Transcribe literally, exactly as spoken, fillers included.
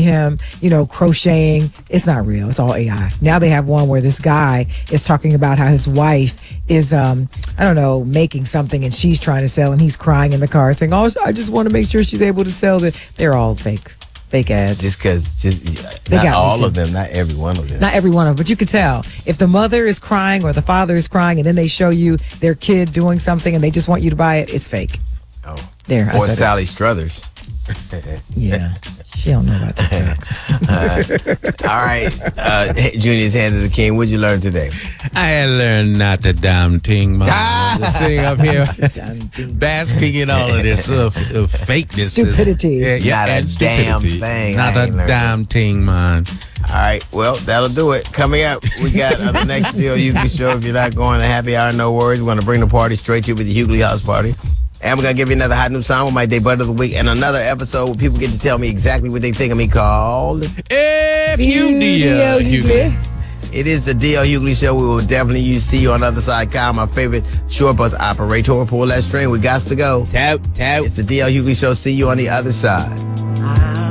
him, you know, crocheting. It's not real. It's all A I. Now they have one where this guy is talking about how his wife is, um, I don't know, making something and she's trying to sell, and he's crying in the car saying, oh, I just want to make sure she's able to sell it. They're all fake. Fake ads. Just because, just They not got me all too. of them, not every one of them. Not every one of them, but you could tell if the mother is crying or the father is crying, and then they show you their kid doing something and they just want you to buy it, it's fake. Oh. There, I Or said Sally Struthers. Yeah, she don't know about TikTok. uh, all right, uh, Junior's Hand of the King. What'd you learn today? I had learned not to damn ting, man. Just sitting up here basking in all of this uh, uh, fakeness. Stupidity. Yeah, yeah, Not a and damn stupidity. thing. Not I a ain't learned damn ting, man. All right, well, that'll do it. Coming up, we got uh, the next deal you can show if you're not going to happy hour, no worries. We're going to bring the party straight to you with the Hughley House Party. And we're going to give you another hot new song with my day butt of the week and another episode where people get to tell me exactly what they think of me called. If you deal, Hughley. It is the D L Hughley Show. We will definitely you see you on the other side. Kyle, my favorite short bus operator. Pull that string. We got to go. Tap, tap. It's the D L Hughley Show. See you on the other side.